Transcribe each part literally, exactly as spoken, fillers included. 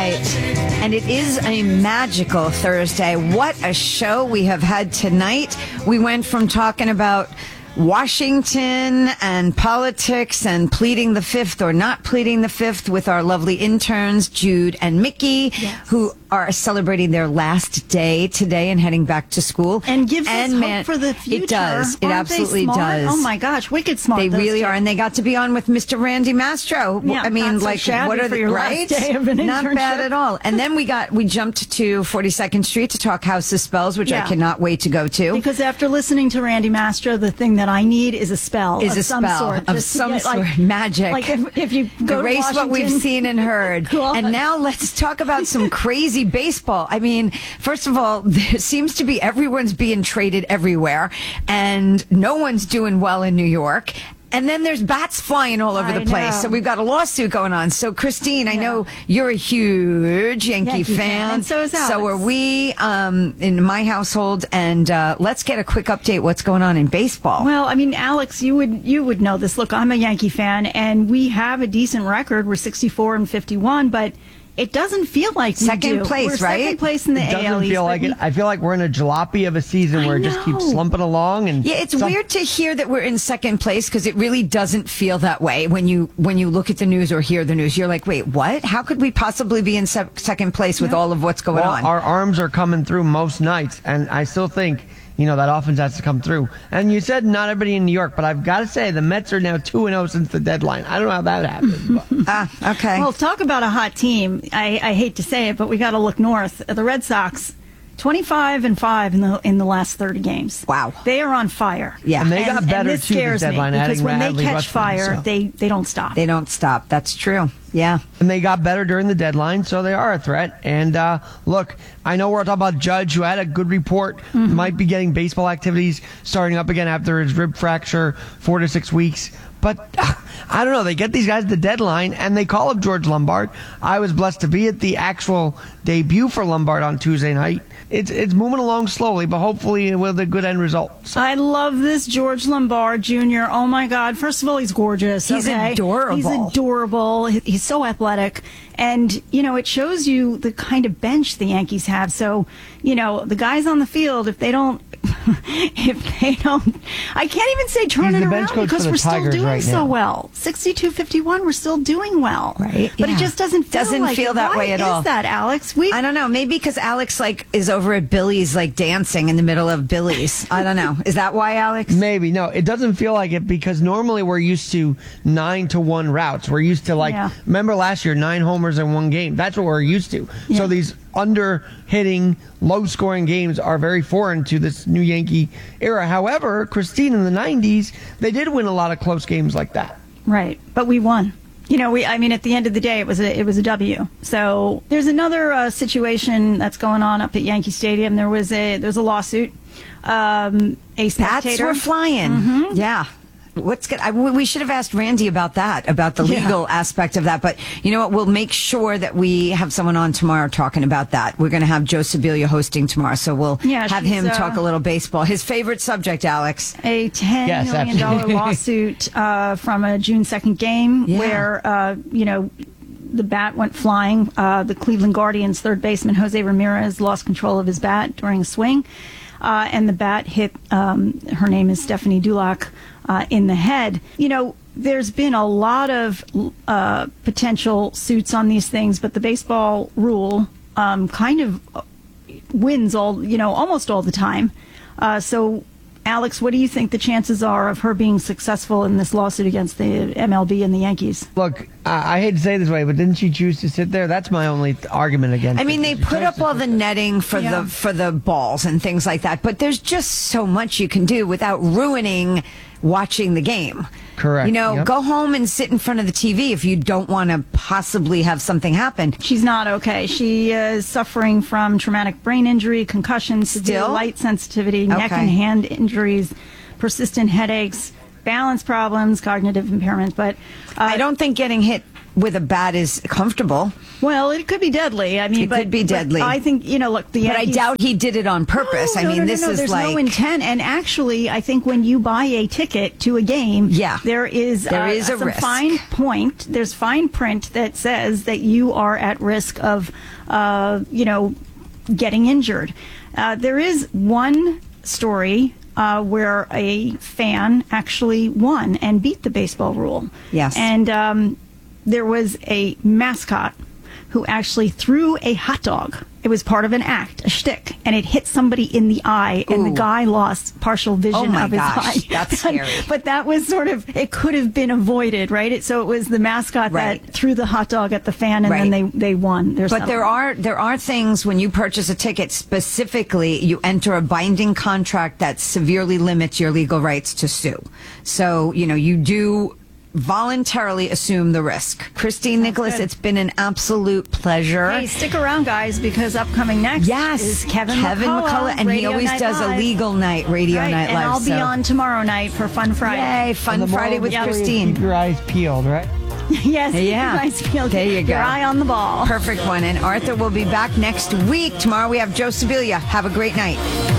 And it is a magical Thursday. What a show we have had tonight. We went from talking about Washington and politics and pleading the fifth or not pleading the fifth with our lovely interns, Jude and Mickey, yes, who are celebrating their last day today and heading back to school. And gives and us man, hope for the future. It does. It Aren't absolutely they smart? does. Oh my gosh, wicked smart. They really two. are. And they got to be on with Mister Randy Mastro. Yeah, I mean, not so like, shabby what are for the your right? last day of an Not internship. bad at all. And then we got, we jumped to forty-second Street to talk House of Spells, which Yeah. I cannot wait to go to. Because after listening to Randy Mastro, the thing that I need is a spell. Is of a some spell sort. of Just to some get, sort. like, Magic. Like if, if you go Erase to what we've Washington- seen and heard. God. And now let's talk about some crazy baseball. I mean, first of all, there seems to be everyone's being traded everywhere, and no one's doing well in New York. And then there's bats flying all over I the place. know. So we've got a lawsuit going on. So, Christine, I Yeah. know you're a huge Yankee, Yankee fan. fan. And so is Alex. So are we um, in my household. And uh, let's get a quick update what's going on in baseball. Well, I mean, Alex, you would you would know this. Look, I'm a Yankee fan, and we have a decent record. We're sixty-four and fifty-one, but it doesn't feel like we Second do. place, We're right? Second place in the It A L doesn't East, feel but like we- it. I feel like we're in a jalopy of a season I where it just keeps know. slumping along. And Yeah, it's some- weird to hear that we're in second place because it really doesn't feel that way when you when you look at the news or hear the news. You're like, wait, what? How could we possibly be in se- second place with Yeah. all of what's going well, on? our arms are coming through most nights, and I still think, you know, that offense has to come through. And you said not everybody in New York, but I've got to say the Mets are now two and zero since the deadline. I don't know how that happened. But. ah, okay. Well, talk about a hot team. I, I hate to say it, but we got to look north. The Red Sox, twenty-five and five in the in the last thirty games. Wow. They are on fire. Yeah. And they got better, this too, this scares deadline, me because adding when they Adley catch Rutschman, fire, so. they they don't stop. They don't stop. That's true. Yeah. And they got better during the deadline, so they are a threat. And uh, look, I know we're talking about Judge, who had a good report, Mm-hmm. might be getting baseball activities starting up again after his rib fracture, four to six weeks. But uh, I don't know. They get these guys the deadline, and they call up George Lombard. I was blessed to be at the actual debut for Lombard on Tuesday night. It's it's moving along slowly, but hopefully with a good end result. So, I love this George Lombard Junior Oh my God! First of all, he's gorgeous. He's okay? adorable. He's adorable. He- He's so athletic, and you know it shows you the kind of bench the Yankees have. So you know the guys on the field, if they don't, if they don't, I can't even say turn He's it the bench around coach because for the we're still Tigers doing right so now. well. sixty-two fifty-one, we're still doing well. Right, But yeah. it just doesn't feel Doesn't like feel it. that Why way at is all. that, Alex? We I don't know. Maybe because Alex like is over at Billy's, like dancing in the middle of Billy's. I don't know. Is that why, Alex? Maybe. No, it doesn't feel like it because normally we're used to nine to one routes. We're used to like, Yeah. remember last year, nine homers in one game. That's what we're used to. Yeah. So these under hitting, low scoring games are very foreign to this new Yankee era. However, Christine, in the nineties, they did win a lot of close games like that. Right, but we won. You know, we. I mean, at the end of the day, it was a it was a W. So there's another uh, situation that's going on up at Yankee Stadium. There was a there's a lawsuit. Um, a Bats spectator. were flying. Yeah. What's good? I, we should have asked Randy about that, about the Yeah. legal aspect of that. But you know what? We'll make sure that we have someone on tomorrow talking about that. We're going to have Joe Sibilia hosting tomorrow, so we'll Yeah, have she's, him uh, talk a little baseball. His favorite subject, Alex. A ten Yes, million dollar absolutely. lawsuit uh, from a June second game Yeah. where uh, you know the bat went flying. Uh, the Cleveland Guardians third baseman Jose Ramirez lost control of his bat during a swing, uh, and the bat hit. Um, her name is Stephanie Dulac uh, in the head. You know. There's been a lot of uh, potential suits on these things, but the baseball rule um, kind of wins all, you know, almost all the time. Uh, so, Alex, what do you think the chances are of her being successful in this lawsuit against the M L B and the Yankees? Look, I, I hate to say it this way, but didn't she choose to sit there? That's my only th- argument against I mean, it. they She put chose up to all sit the there. netting for Yeah. the for the balls and things like that, but there's just so much you can do without ruining watching the game. Correct. You know, Yep. go home and sit in front of the T V if you don't want to possibly have something happen. She's not okay. She uh, is suffering from traumatic brain injury, concussion, severe Still? light sensitivity, neck Okay. and hand injuries, persistent headaches, balance problems, cognitive impairment. But uh, I don't think getting hit with a bat is comfortable. Well, it could be deadly. I mean, it but, could be deadly. But I think, you know, look, the But Yankees, I doubt he did it on purpose. No, I no, mean, no, no, this no, is there's like no intent. And actually, I think when you buy a ticket to a game, yeah, there is there uh, is a some risk. fine point. There's fine print that says that you are at risk of, uh, you know, getting injured. Uh, there is one story uh, where a fan actually won and beat the baseball rule. Yes. And um, there was a mascot who actually threw a hot dog. It was part of an act, a shtick, and it hit somebody in the eye, and Ooh. the guy lost partial vision Oh my of his gosh, eye. that's scary. But that was sort of, it could have been avoided, right? It, so it was the mascot Right. that threw the hot dog at the fan, and Right. then they, they won. Their But there are there are things when you purchase a ticket specifically, you enter a binding contract that severely limits your legal rights to sue. So, you know, you do voluntarily assume the risk. Christine Nicholas, good. it's been an absolute pleasure. Hey, stick around, guys, because upcoming next Yes, is Kevin, Kevin McCullough, McCullough, and he Radio always Night does Live. a legal night, Radio Right, Night and Live. I'll be so. on tomorrow night for Fun Friday. Yay, Fun Friday with Moral of the story is Christine. Keep your eyes peeled, right? Yes, Yeah. nice feel. There you go. Your eye on the ball. Perfect one. And Arthur will be back next week. Tomorrow we have Joe Sibilia. Have a great night.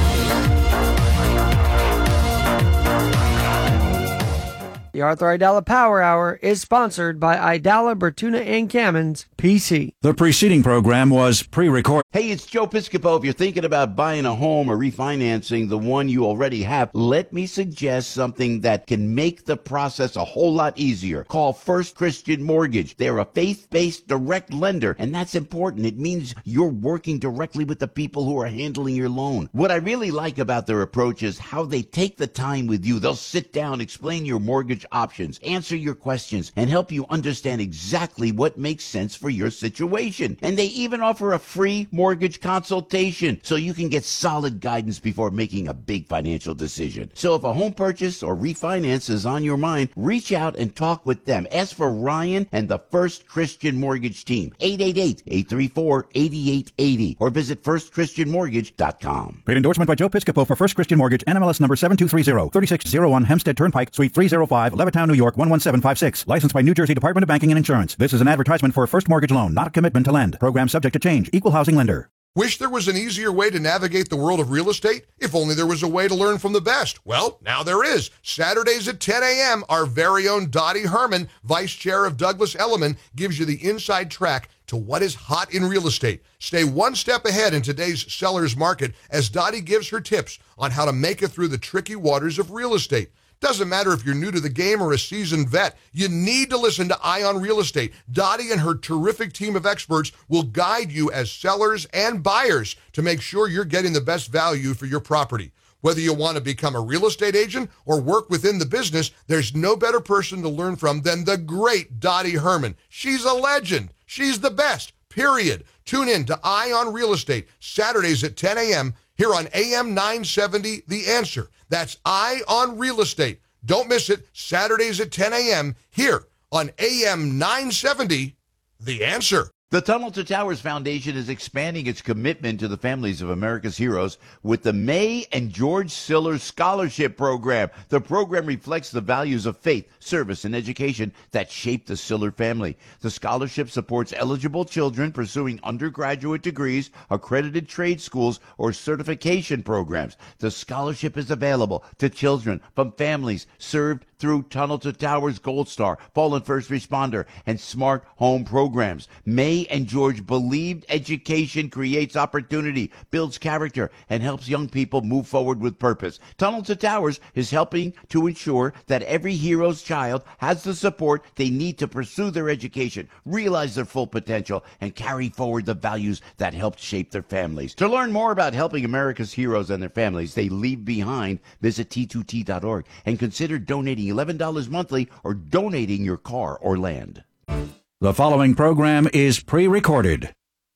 The Arthur Idala Power Hour is sponsored by Idala, Bertuna, and Kamens, P C. The preceding program was pre-recorded. Hey, it's Joe Piscopo. If you're thinking about buying a home or refinancing the one you already have, let me suggest something that can make the process a whole lot easier. Call First Christian Mortgage. They're a faith-based direct lender, and that's important. It means you're working directly with the people who are handling your loan. What I really like about their approach is how they take the time with you. They'll sit down, explain your mortgage options, answer your questions, and help you understand exactly what makes sense for your situation. And they even offer a free mortgage consultation so you can get solid guidance before making a big financial decision. So if a home purchase or refinance is on your mind, reach out and talk with them. Ask for Ryan and the First Christian Mortgage team, eight eight eight, eight three four, eight eight eight zero, or visit first christian mortgage dot com. Paid endorsement by Joe Piscopo for First Christian Mortgage, N M L S number seven two three zero, thirty-six oh one Hempstead Turnpike, Suite three oh five, Levittown, New York one one seven five six. Licensed by New Jersey Department of Banking and Insurance. This is an advertisement for a first mortgage loan, not a commitment to lend. Program subject to change. Equal housing lender. Wish there was an easier way to navigate the world of real estate? If only there was a way to learn from the best. Well, now there is. Saturdays at ten a.m., our very own Dottie Herman, Vice Chair of Douglas Elliman, gives you the inside track to what is hot in real estate. Stay one step ahead in today's seller's market as Dottie gives her tips on how to make it through the tricky waters of real estate. Doesn't matter if you're new to the game or a seasoned vet, you need to listen to Eye on Real Estate. Dottie and her terrific team of experts will guide you as sellers and buyers to make sure you're getting the best value for your property. Whether you want to become a real estate agent or work within the business, there's no better person to learn from than the great Dottie Herman. She's a legend. She's the best, period. Tune in to Eye on Real Estate, Saturdays at ten a.m. here on A M nine seventy, The Answer. That's Eye on Real Estate. Don't miss it, Saturdays at ten a.m. here on A M nine seventy, The Answer. The Tunnel to Towers Foundation is expanding its commitment to the families of America's heroes with the May and George Siller Scholarship Program. The program reflects the values of faith, service, and education that shaped the Siller family. The scholarship supports eligible children pursuing undergraduate degrees, accredited trade schools, or certification programs. The scholarship is available to children from families served through Tunnel to Towers Gold Star, Fallen First Responder, and Smart Home programs. May and George believed education creates opportunity, builds character, and helps young people move forward with purpose. Tunnel to Towers is helping to ensure that every hero's child has the support they need to pursue their education, realize their full potential, and carry forward the values that helped shape their families. To learn more about helping America's heroes and their families they leave behind, visit T two T dot org and consider donating eleven dollars monthly or donating your car or land. The following program is pre-recorded.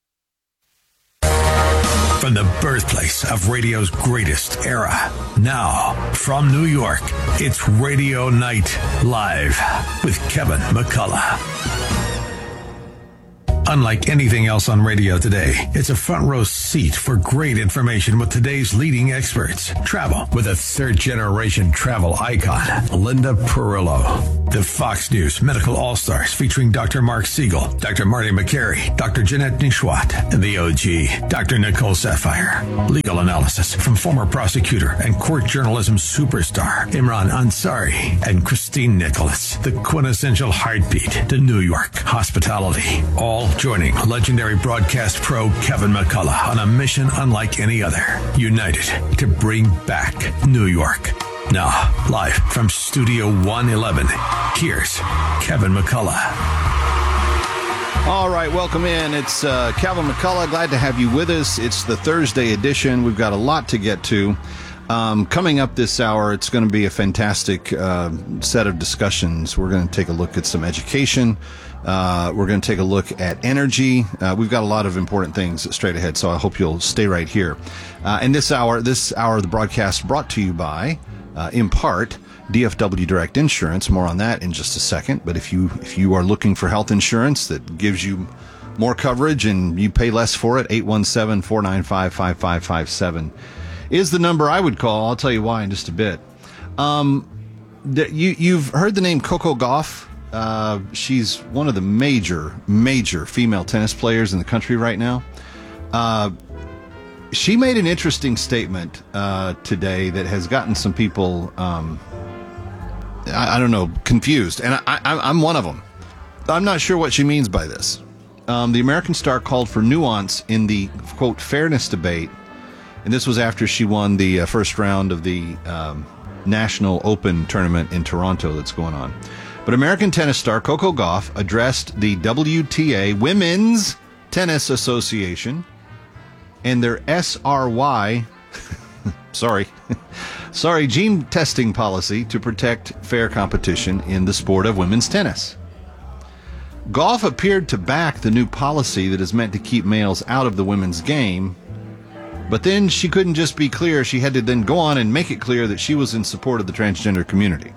From the birthplace of radio's greatest era. Now, from New York, it's Radio Night Live with Kevin McCullough. Unlike anything else on radio today, it's a front row seat for great information with today's leading experts. Travel with a third generation travel icon, Linda Perillo. The Fox News Medical All-Stars featuring Doctor Mark Siegel, Doctor Marty McCary, Doctor Jeanette Nishwat, and the O G, Doctor Nicole Sapphire. Legal analysis from former prosecutor and court journalism superstar Imran Ansari and Christine Nicholas. The quintessential heartbeat to New York hospitality. All joining legendary broadcast pro Kevin McCullough on a mission unlike any other. United to bring back New York. Now, live from Studio one eleven, here's Kevin McCullough. All right, welcome in. It's uh, Kevin McCullough. Glad to have you with us. It's the Thursday edition. We've got a lot to get to. Um, coming up this hour, it's going to be a fantastic uh, set of discussions. We're going to take a look at some education. Uh, we're going to take a look at energy. Uh, we've got a lot of important things straight ahead, so I hope you'll stay right here. Uh, and this hour, this hour of the broadcast brought to you by, uh, in part, D F W Direct Insurance. More on that in just a second. But if you if you are looking for health insurance that gives you more coverage and you pay less for it, eight one seven, four nine five, five five five seven is the number I would call. I'll tell you why in just a bit. Um, the, you, you've heard the name Coco Gauff. Uh, she's one of the major, major female tennis players in the country right now. Uh, she made an interesting statement uh, today that has gotten some people, um, I, I don't know, confused. And I, I, I'm one of them. I'm not sure what she means by this. Um, the American star called for nuance in the, quote, fairness debate. And this was after she won the uh, first round of the um, National Open tournament in Toronto that's going on. But American tennis star Coco Gauff addressed the W T A, Women's Tennis Association, and their S R Y, sorry, sorry, gene testing policy to protect fair competition in the sport of women's tennis. Gauff appeared to back the new policy that is meant to keep males out of the women's game, but then she couldn't just be clear. She had to then go on and make it clear that she was in support of the transgender community.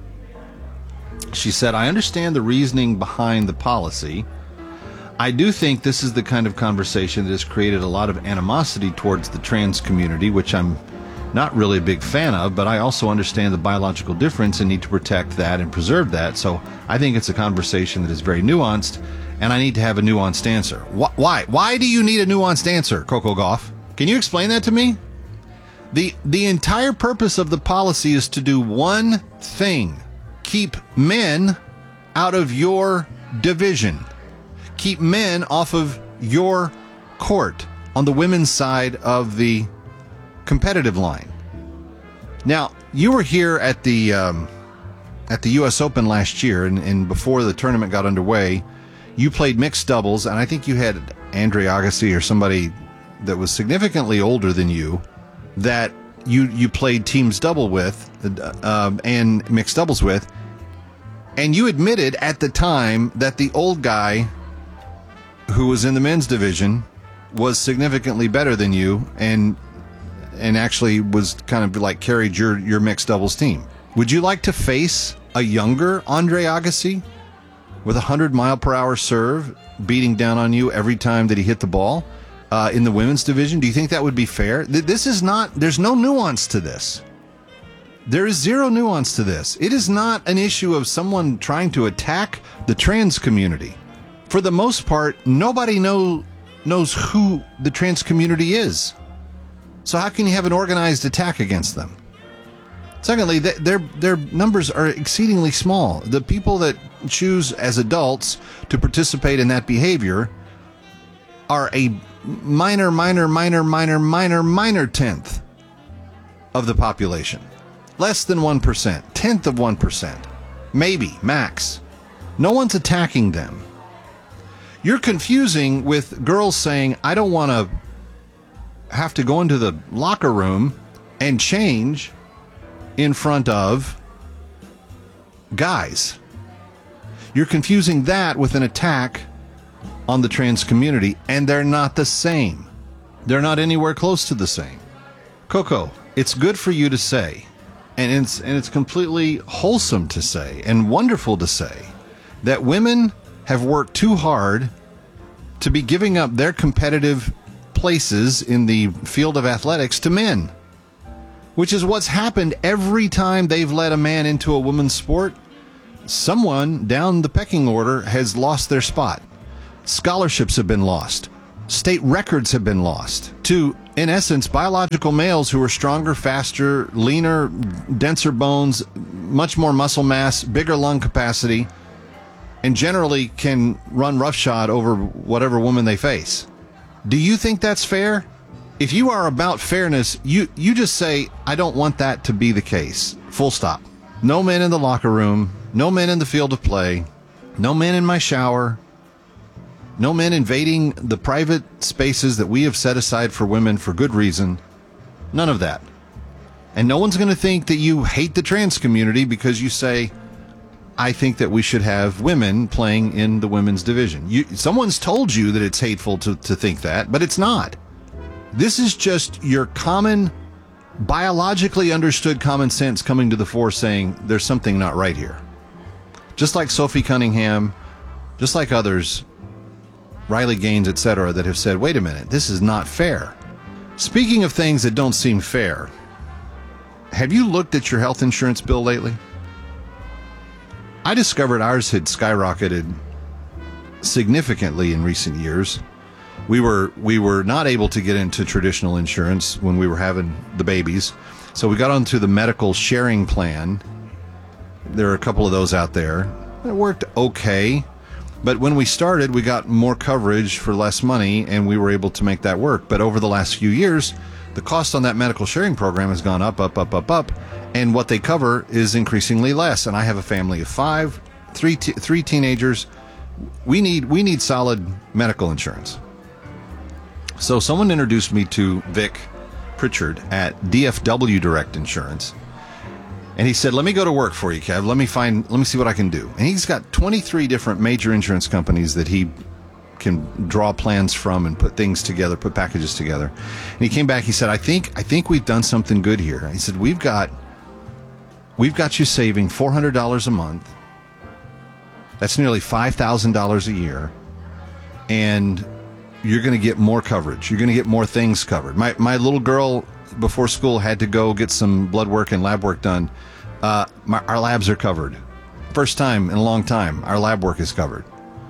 She said, I understand the reasoning behind the policy. I do think this is the kind of conversation that has created a lot of animosity towards the trans community, which I'm not really a big fan of, but I also understand the biological difference and need to protect that and preserve that. So I think it's a conversation that is very nuanced, and I need to have a nuanced answer. Why? Why do you need a nuanced answer, Coco Gauff? Can you explain that to me? The, the entire purpose of the policy is to do one thing. Keep men out of your division. Keep men off of your court on the women's side of the competitive line. Now, you were here at the um, at the U S Open last year, and, and before the tournament got underway, you played mixed doubles, and I think you had Andre Agassi or somebody that was significantly older than you that you you played teams double with uh, and mixed doubles with. And you admitted at the time that the old guy who was in the men's division was significantly better than you and and actually was kind of like carried your, your mixed doubles team. Would you like to face a younger Andre Agassi with a one hundred mile per hour serve beating down on you every time that he hit the ball uh, in the women's division? Do you think that would be fair? This is not, there's no nuance to this. There is zero nuance to this. It is not an issue of someone trying to attack the trans community. For the most part, nobody know, knows who the trans community is. So how can you have an organized attack against them? Secondly, th- their their numbers are exceedingly small. The people that choose as adults to participate in that behavior are a minor, minor, minor, minor, minor, minor tenth of the population. Less than one percent, tenth of one percent, maybe, max. No one's attacking them. You're confusing with girls saying, I don't want to have to go into the locker room and change in front of guys. You're confusing that with an attack on the trans community, and they're not the same. They're not anywhere close to the same. Coco, it's good for you to say, and it's and it's completely wholesome to say and wonderful to say that women have worked too hard to be giving up their competitive places in the field of athletics to men, which is what's happened every time they've let a man into a women's sport. Someone down the pecking order has lost their spot. Scholarships have been lost. State records have been lost to, in essence, biological males who are stronger, faster, leaner, denser bones, much more muscle mass, bigger lung capacity, and generally can run roughshod over whatever woman they face. Do you think that's fair? If you are about fairness, you, you just say, I don't want that to be the case. Full stop. No men in the locker room. No men in the field of play. No men in my shower. No men invading the private spaces that we have set aside for women for good reason. None of that. And no one's going to think that you hate the trans community because you say, I think that we should have women playing in the women's division. You, someone's told you that it's hateful to, to think that, but it's not. This is just your common, biologically understood common sense coming to the fore saying there's something not right here. Just like Sophie Cunningham, just like others, Riley Gaines, et cetera, that have said, wait a minute, this is not fair. Speaking of things that don't seem fair, have you looked at your health insurance bill lately? I discovered ours had skyrocketed significantly in recent years. We were we were not able to get into traditional insurance when we were having the babies, so we got onto the medical sharing plan. There are a couple of those out there. It worked okay, but when we started, we got more coverage for less money, and we were able to make that work. But over the last few years, the cost on that medical sharing program has gone up, up, up, up, up, and what they cover is increasingly less. And I have a family of five, three, te- three teenagers. We need we need solid medical insurance. So someone introduced me to Vic Pritchard at D F W Direct Insurance. And he said, let me go to work for you, Kev. Let me find, let me see what I can do. And he's got twenty-three different major insurance companies that he can draw plans from and put things together, put packages together. And he came back, he said, I think, I think we've done something good here. He said, we've got, we've got you saving four hundred dollars a month. That's nearly five thousand dollars a year. And you're going to get more coverage. You're going to get more things covered. My, my little girl before school had to go get some blood work and lab work done. Uh, my, our labs are covered. First time in a long time, our lab work is covered.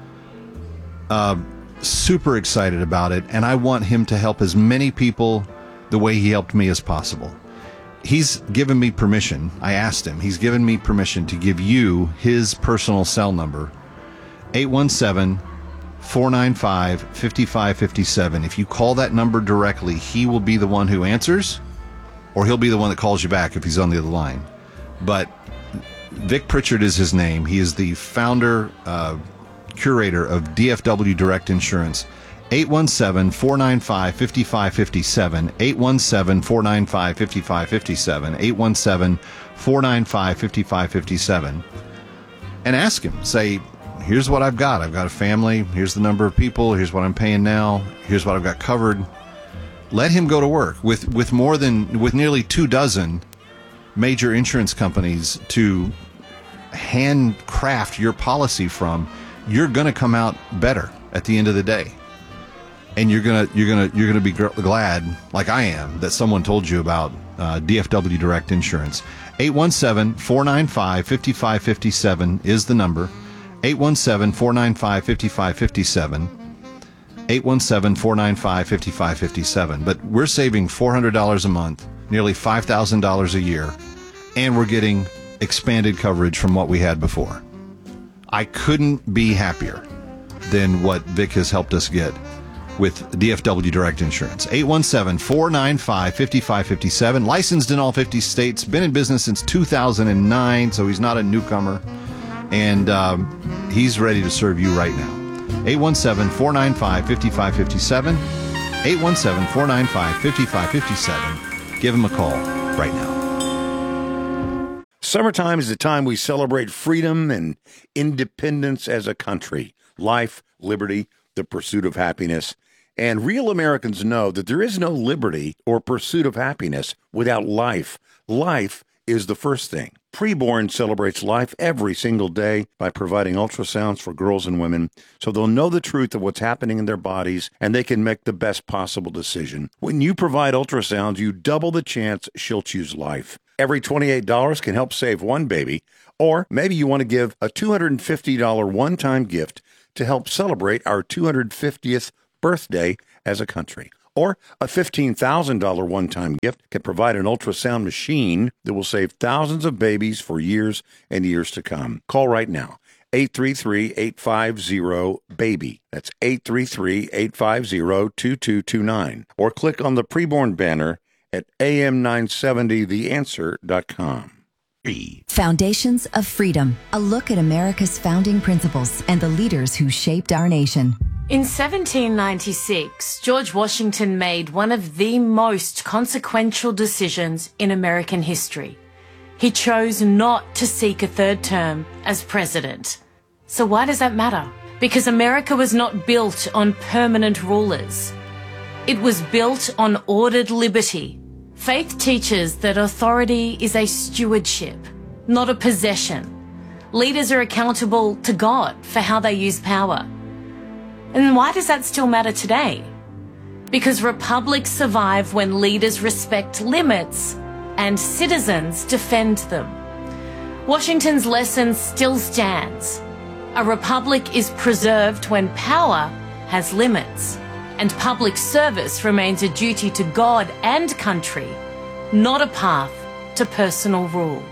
Uh, super excited about it, and I want him to help as many people the way he helped me as possible. He's given me permission. I asked him. He's given me permission to give you his personal cell number, eight one seven, four nine five, five five five seven. If you call that number directly, he will be the one who answers, or he'll be the one that calls you back if he's on the other line. But Vic Pritchard is his name. He is the founder, uh, curator of D F W Direct Insurance. eight one seven, four nine five, five five five seven, eight one seven, four nine five, five five five seven, eight one seven, four nine five, five five five seven. And ask him, say, here's what I've got. I've got a family. Here's the number of people. Here's what I'm paying now. Here's what I've got covered. Let him go to work with, with more than, with nearly two dozen major insurance companies to handcraft your policy from. You're going to come out better at the end of the day. And you're going to, you're going to, you're going to be glad, like I am, that someone told you about uh, D F W Direct Insurance. eight one seven, four nine five, five five five seven is the number. eight one seven, four nine five, five five five seven. eight one seven, four nine five, five five five seven. But we're saving four hundred dollars a month, nearly five thousand dollars a year, and we're getting expanded coverage from what we had before. I couldn't be happier than what Vic has helped us get with D F W Direct Insurance. eight one seven, four nine five, five five five seven. Licensed in all fifty states. Been in business since two thousand nine, so he's not a newcomer. And um, he's ready to serve you right now. eight one seven, four nine five, five five five seven. eight one seven, four nine five, five five five seven. Give him a call right now. Summertime is the time we celebrate freedom and independence as a country. Life, liberty, the pursuit of happiness. And real Americans know that there is no liberty or pursuit of happiness without life. Life is the first thing. Preborn celebrates life every single day by providing ultrasounds for girls and women so they'll know the truth of what's happening in their bodies and they can make the best possible decision. When you provide ultrasounds, you double the chance she'll choose life. Every twenty-eight dollars can help save one baby, or maybe you want to give a two hundred fifty dollars one-time gift to help celebrate our two hundred fiftieth birthday as a country. Or a fifteen thousand dollars one-time gift can provide an ultrasound machine that will save thousands of babies for years and years to come. Call right now, eight three three, eight five zero, BABY. That's eight three three, eight five zero, two two two nine. Or click on the preborn banner at A M nine seventy the answer dot com. Foundations of Freedom, a look at America's founding principles and the leaders who shaped our nation. In seventeen ninety-six, George Washington made one of the most consequential decisions in American history. He chose not to seek a third term as president. So why does that matter? Because America was not built on permanent rulers. It was built on ordered liberty. Faith teaches that authority is a stewardship, not a possession. Leaders are accountable to God for how they use power. And why does that still matter today? Because republics survive when leaders respect limits and citizens defend them. Washington's lesson still stands. A republic is preserved when power has limits, and public service remains a duty to God and country, not a path to personal rule.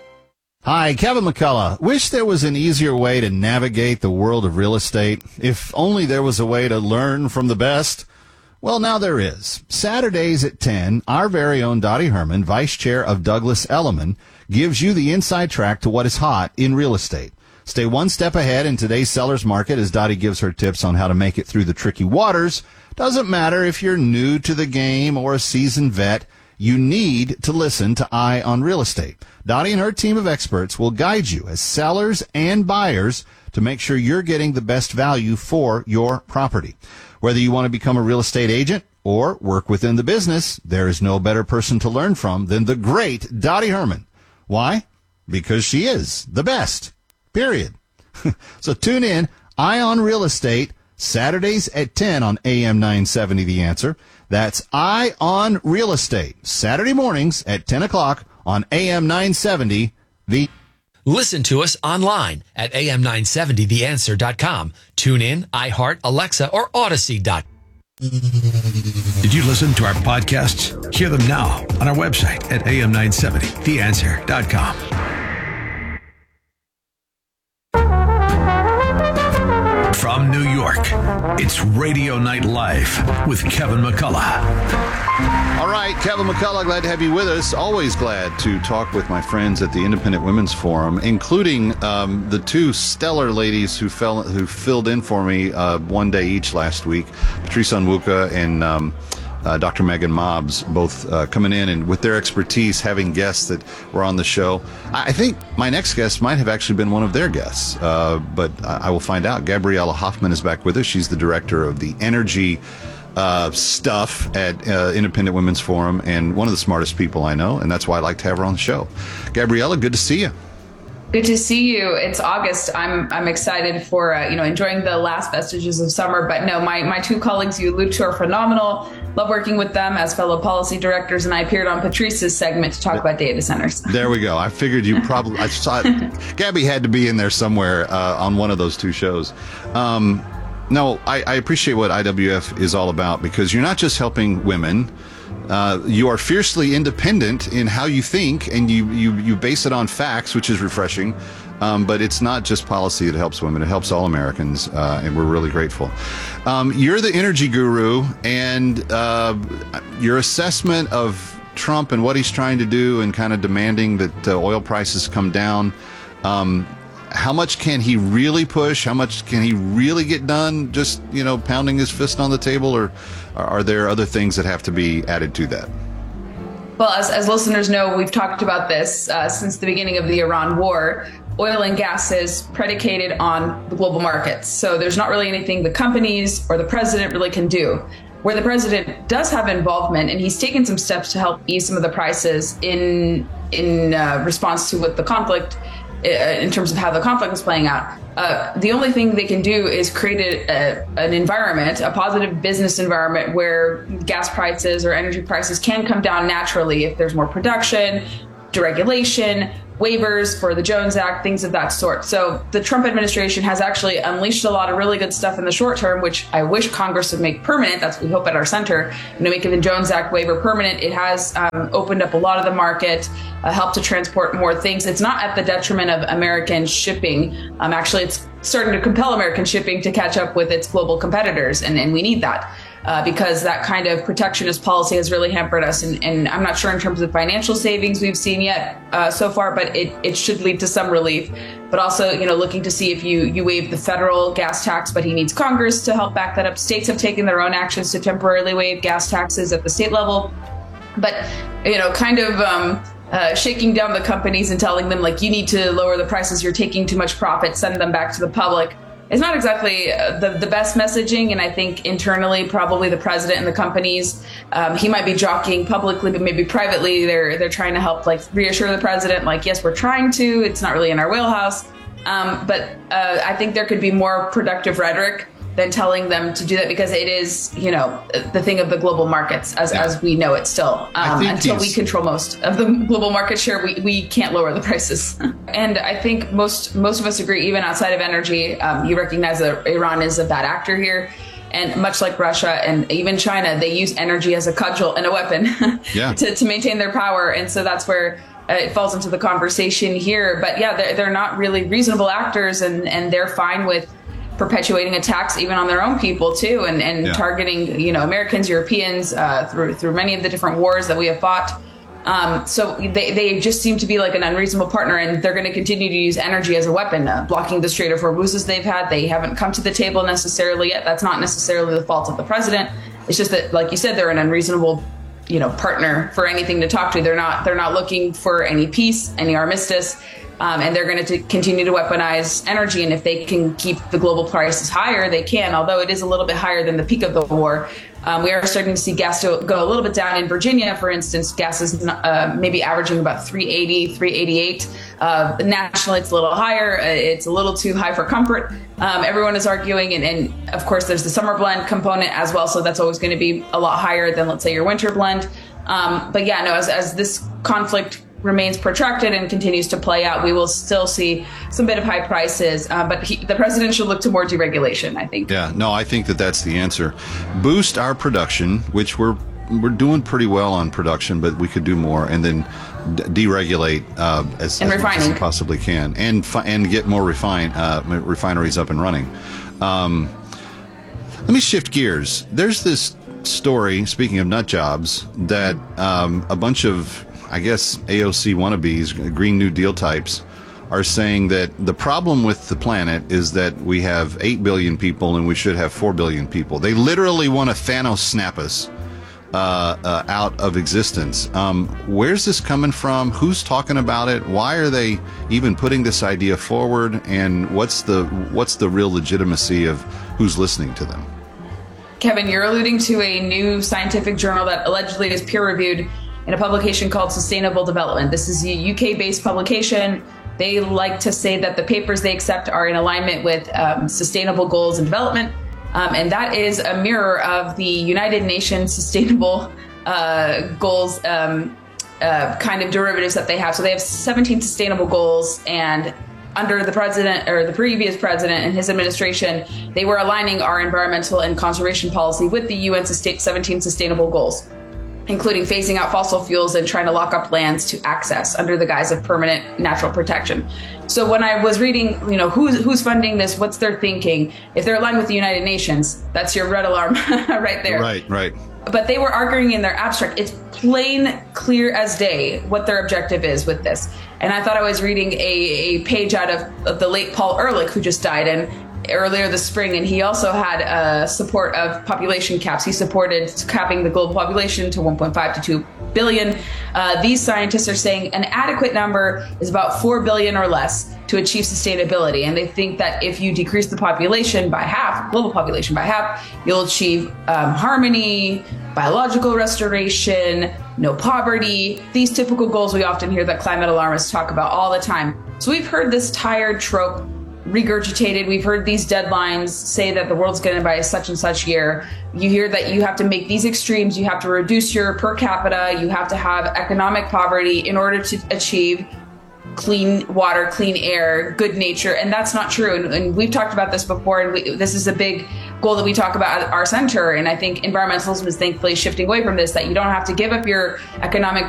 Hi, Kevin McCullough. Wish there was an easier way to navigate the world of real estate. If only there was a way to learn from the best. Well, now there is. Saturdays at ten, our very own Dottie Herman, Vice Chair of Douglas Elliman, gives you the inside track to what is hot in real estate. Stay one step ahead in today's seller's market as Dottie gives her tips on how to make it through the tricky waters. Doesn't matter if you're new to the game or a seasoned vet, you need to listen to Eye on Real Estate. Dottie and her team of experts will guide you as sellers and buyers to make sure you're getting the best value for your property. Whether you want to become a real estate agent or work within the business, there is no better person to learn from than the great Dottie Herman. Why? Because she is the best. Period. So tune in, Eye on Real Estate, Saturdays at ten on A M nine seventy The Answer. That's Eye on Real Estate, Saturday mornings at ten o'clock on A M nine seventy The Listen to us online at A M nine seventy the answer dot com. Tune in, iHeart, Alexa, or Odyssey dot com. Did you listen to our podcasts? Hear them now on our website at A M nine seventy the answer dot com. From New York, it's Radio Night Live with Kevin McCullough. All right, Kevin McCullough, glad to have you with us. Always glad to talk with my friends at the Independent Women's Forum, including um, the two stellar ladies who fell, who filled in for me uh, one day each last week, Patrice Onwuka and um, uh, Doctor Megan Mobbs, both uh, coming in and with their expertise, having guests that were on the show. I think my next guest might have actually been one of their guests, uh, but I will find out. Gabriella Hoffman is back with us. She's the director of the energy uh, stuff at uh, Independent Women's Forum and one of the smartest people I know, and that's why I like to have her on the show. Gabriella, good to see you. Good to see you. It's August. I'm I'm excited for uh, you know enjoying the last vestiges of summer. But no, my my two colleagues you allude to are phenomenal. Love working with them as fellow policy directors, and I appeared on Patrice's segment to talk about data centers. There we go. I figured you probably I saw it. Gabby had to be in there somewhere uh, on one of those two shows. Um, no, I, I appreciate what I W F is all about because you're not just helping women. Uh, you are fiercely independent in how you think, and you, you, you base it on facts, which is refreshing. Um, but it's not just policy that helps women. It helps all Americans, uh, and we're really grateful. Um, you're the energy guru, and uh, your assessment of Trump and what he's trying to do and kind of demanding that uh, oil prices come down, um, how much can he really push? How much can he really get done just, you know, pounding his fist on the table? Or are there other things that have to be added to that? Well, as, as listeners know, we've talked about this uh, since the beginning of the Iran war. Oil and gas is predicated on the global markets. So there's not really anything the companies or the president really can do. Where the president does have involvement, and he's taken some steps to help ease some of the prices in in uh, response to what the conflict, uh, in terms of how the conflict is playing out. Uh, the only thing they can do is create a, a, an environment, a positive business environment where gas prices or energy prices can come down naturally if there's more production, deregulation, waivers for the Jones Act, things of that sort. So the Trump administration has actually unleashed a lot of really good stuff in the short term, which I wish Congress would make permanent. That's what we hope at our center, you know, making the Jones Act waiver permanent. It has um, opened up a lot of the market, uh, helped to transport more things. It's not at the detriment of American shipping. Um, actually, it's starting to compel American shipping to catch up with its global competitors, and, and we need that. Uh, because that kind of protectionist policy has really hampered us. And, and I'm not sure in terms of financial savings we've seen yet uh, so far, but it, it should lead to some relief. But also, you know, looking to see if you, you waive the federal gas tax, but he needs Congress to help back that up. States have taken their own actions to temporarily waive gas taxes at the state level. But, you know, kind of um, uh, shaking down the companies and telling them, like, you need to lower the prices, you're taking too much profit, send them back to the public. It's not exactly the, the best messaging, and I think internally, probably the president and the companies, um, he might be jockeying publicly, but maybe privately, they're they're trying to help, like, reassure the president, like, yes, we're trying to. It's not really in our wheelhouse, um, but uh, I think there could be more productive rhetoric than telling them to do that, because it is, you know, the thing of the global markets as, yeah. as we know it still. Um, until we control most of the global market share, we, we can't lower the prices. And I think most most of us agree, even outside of energy, um, you recognize that Iran is a bad actor here. And much like Russia and even China, they use energy as a cudgel and a weapon yeah. to, to maintain their power. And so that's where uh, it falls into the conversation here. But yeah, they're, they're not really reasonable actors, and, and they're fine with perpetuating attacks even on their own people too, and, and yeah. targeting, you know, Americans, Europeans, uh, through through many of the different wars that we have fought. Um, so they, they just seem to be like an unreasonable partner, and they're going to continue to use energy as a weapon, uh, blocking the Strait of Hormuz as they've had. They haven't come to the table necessarily yet. That's not necessarily the fault of the president. It's just that, like you said, they're an unreasonable, you know, partner for anything to talk to. They're not they're not looking for any peace, any armistice. Um, and they're going to continue to weaponize energy. And if they can keep the global prices higher, they can, although it is a little bit higher than the peak of the war. Um, we are starting to see gas to go a little bit down. In Virginia, for instance, gas is uh, maybe averaging about three eighty, three eighty-eight. Uh, nationally, it's a little higher. It's a little too high for comfort. Um, everyone is arguing. And, and of course, there's the summer blend component as well. So that's always going to be a lot higher than, let's say, your winter blend. Um, but yeah, no, as, as this conflict remains protracted and continues to play out, we will still see some bit of high prices. Uh, but he, the president should look to more deregulation, I think. Yeah, no, I think that that's the answer. Boost our production, which we're we're doing pretty well on production, but we could do more, and then d- deregulate uh, as, as much as we possibly can, and fi- and get more refine uh, refineries up and running. Um, let me shift gears. There's this story, speaking of nut jobs, that um, a bunch of, I guess, A O C wannabes, Green New Deal types, are saying that the problem with the planet is that we have eight billion people and we should have four billion people. They literally want to Thanos snap us uh, uh, out of existence. Um, where's this coming from? Who's talking about it? Why are they even putting this idea forward? And what's the what's the real legitimacy of who's listening to them? Kevin, you're alluding to a new scientific journal that allegedly is peer-reviewed in a publication called Sustainable Development. This is a U K-based publication. They like to say that the papers they accept are in alignment with um, sustainable goals and development. Um, and that is a mirror of the United Nations sustainable uh, goals um, uh, kind of derivatives that they have. So they have seventeen sustainable goals, and under the president or the previous president and his administration, they were aligning our environmental and conservation policy with the U N seventeen sustainable goals, including phasing out fossil fuels and trying to lock up lands to access under the guise of permanent natural protection. So when I was reading, you know, who's who's funding this, what's their thinking, if they're aligned with the United Nations, that's your red alarm right there. Right, right. But they were arguing in their abstract. It's plain clear as day what their objective is with this. And I thought I was reading a, a page out of, of the late Paul Ehrlich, who just died. And earlier this spring, and he also had a support of population caps. He supported capping the global population to one point five to two billion. Uh, these scientists are saying an adequate number is about four billion or less to achieve sustainability. And they think that if you decrease the population by half, global population by half, you'll achieve um, harmony, biological restoration, no poverty, these typical goals we often hear that climate alarmists talk about all the time. So we've heard this tired trope regurgitated. We've heard these deadlines say that the world's going to by such and such year. You hear that you have to make these extremes. You have to reduce your per capita. You have to have economic poverty in order to achieve clean water, clean air, good nature. And that's not true. And, and we've talked about this before. And we, this is a big goal that we talk about at our center. And I think environmentalism is thankfully shifting away from this, that you don't have to give up your economic